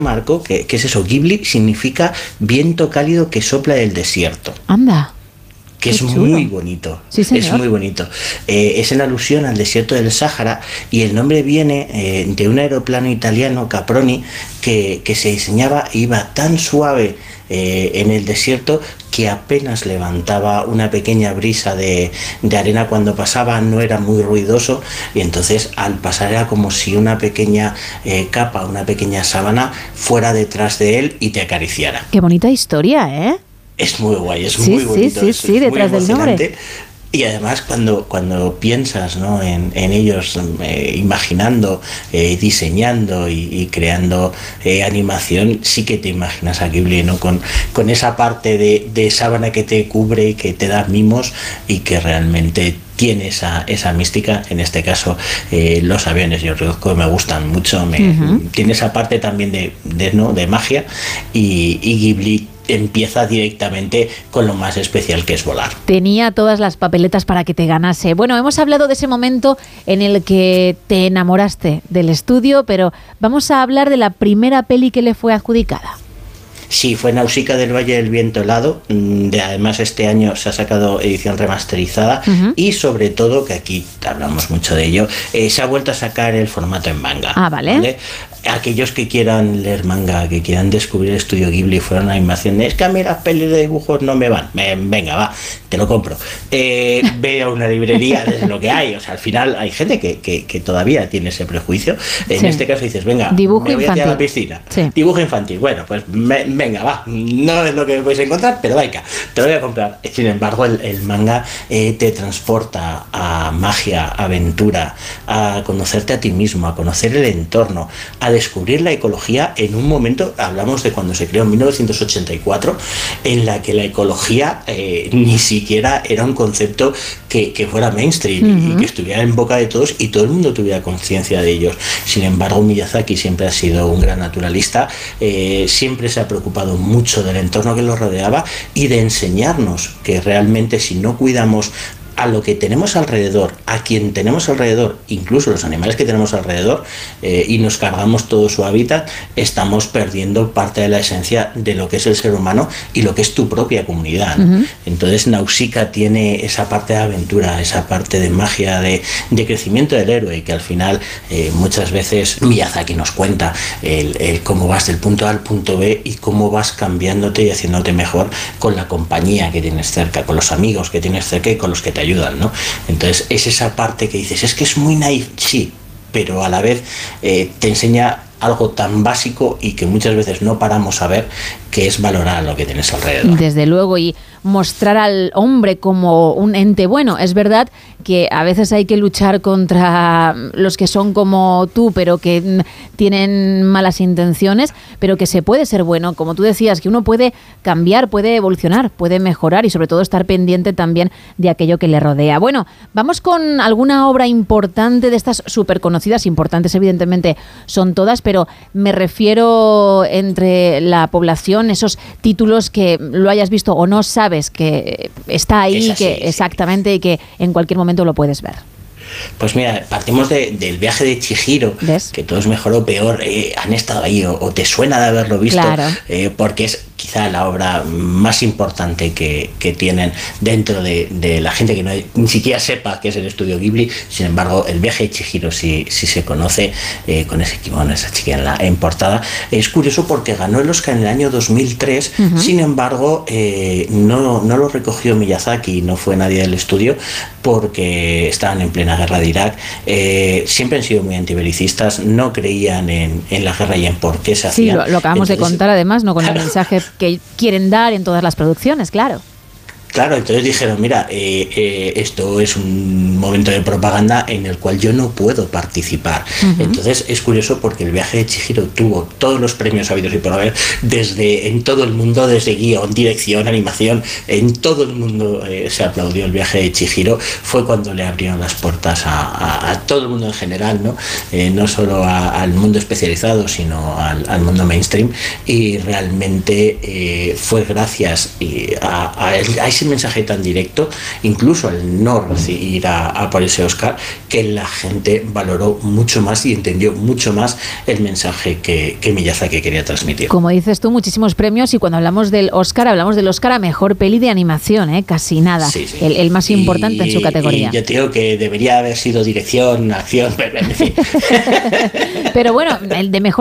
Marco, que es eso, Ghibli significa viento cálido que sopla del desierto. Anda. Que es muy bonito, sí, señor. Es muy bonito. Es en alusión al desierto del Sáhara y el nombre viene de un aeroplano italiano, Caproni, que se diseñaba e iba tan suave en el desierto que apenas levantaba una pequeña brisa de arena cuando pasaba, no era muy ruidoso y entonces al pasar era como si una pequeña capa, una pequeña sábana fuera detrás de él y te acariciara. Qué bonita historia, ¿eh? Es muy guay, es muy bonito. Sí, detrás del nombre. Y además cuando piensas, ¿no?, en ellos imaginando, diseñando y creando animación, sí que te imaginas a Ghibli, ¿no?, con esa parte de sábana que te cubre y que te da mimos y que realmente tiene esa mística. En este caso los aviones, yo creo que me gustan mucho, tiene esa parte también de magia y Ghibli empieza directamente con lo más especial, que es volar. Tenía todas las papeletas para que te ganase. Bueno, hemos hablado de ese momento en el que te enamoraste del estudio, pero vamos a hablar de la primera peli que le fue adjudicada. Sí, fue Nausicaa del Valle del Viento Helado. Además, este año se ha sacado edición remasterizada y sobre todo, que aquí hablamos mucho de ello, se ha vuelto a sacar el formato en manga. ¿Vale? Aquellos que quieran leer manga, que quieran descubrir el estudio Ghibli fuera una animación, es que a mí las pelis de dibujos no me van. Venga, va, te lo compro. Ve a una librería, desde lo que hay. O sea, al final hay gente que todavía tiene ese prejuicio. En este caso dices, venga, dibujo me voy infantil. a la piscina. Dibujo infantil. Bueno, pues venga, va. No es lo que vais a encontrar, pero venga, te lo voy a comprar. Sin embargo, el manga te transporta a magia, aventura, a conocerte a ti mismo, a conocer el entorno, a descubrir la ecología en un momento, hablamos de cuando se creó en 1984, en la que la ecología ni siquiera era un concepto que fuera mainstream y que estuviera en boca de todos y todo el mundo tuviera conciencia de ellos. Sin embargo, Miyazaki siempre ha sido un gran naturalista, siempre se ha preocupado mucho del entorno que los rodeaba y de enseñarnos que realmente si no cuidamos a lo que tenemos alrededor, a quien tenemos alrededor, incluso los animales que tenemos alrededor, y nos cargamos todo su hábitat, estamos perdiendo parte de la esencia de lo que es el ser humano y lo que es tu propia comunidad, ¿no? Entonces Nausicaa tiene esa parte de aventura, esa parte de magia, de crecimiento del héroe, y que al final muchas veces Miyazaki nos cuenta el cómo vas del punto A al punto B y cómo vas cambiándote y haciéndote mejor con la compañía que tienes cerca, con los amigos que tienes cerca y con los que te ayudan, ¿no? Entonces es esa parte que dices, es que es muy naif, sí, pero a la vez te enseña algo tan básico y que muchas veces no paramos a ver, que es valorar lo que tienes alrededor. Desde luego, y mostrar al hombre como un ente bueno. Es verdad que a veces hay que luchar contra los que son como tú, pero que tienen malas intenciones, pero que se puede ser bueno, como tú decías, que uno puede cambiar, puede evolucionar, puede mejorar y sobre todo estar pendiente también de aquello que le rodea. Bueno, vamos con alguna obra importante de estas súper conocidas, importantes evidentemente son todas, pero me refiero entre la población, esos títulos que lo hayas visto o no sabes que está ahí, que exactamente, y que en cualquier momento lo puedes ver. Pues mira, partimos del viaje de Chihiro, ¿ves? Que todos mejor o peor han estado ahí o te suena de haberlo visto, claro. Porque es quizá la obra más importante que tienen dentro de la gente que ni siquiera sepa que es el estudio Ghibli. Sin embargo, el viaje de Chihiro sí se conoce, con ese kimono, esa chica en portada. Es curioso porque ganó el Oscar en el año 2003, sin embargo no lo recogió Miyazaki, no fue nadie del estudio porque estaban en plena guerra de Irak. Siempre han sido muy antibelicistas, no creían en la guerra y en por qué se hacía. Sí, lo acabamos de contar además, ¿no? Con el mensaje que quieren dar en todas las producciones, claro. Claro, entonces dijeron, mira, esto es un momento de propaganda en el cual yo no puedo participar. Entonces es curioso porque el viaje de Chihiro tuvo todos los premios habidos y por haber, en todo el mundo, desde guión, dirección, animación, en todo el mundo se aplaudió el viaje de Chihiro. Fue cuando le abrieron las puertas a todo el mundo en general, ¿no? No solo al mundo especializado, sino al mundo mainstream, y realmente fue gracias a ese ese mensaje tan directo, incluso al no ir a por ese Oscar, que la gente valoró mucho más y entendió mucho más el mensaje que Miyazaki quería transmitir. Como dices tú, muchísimos premios, y cuando hablamos del Oscar a Mejor Peli de Animación, casi nada, sí. El más importante en su categoría. Y yo te digo que debería haber sido dirección, acción, en fin. Pero bueno, el de Mejor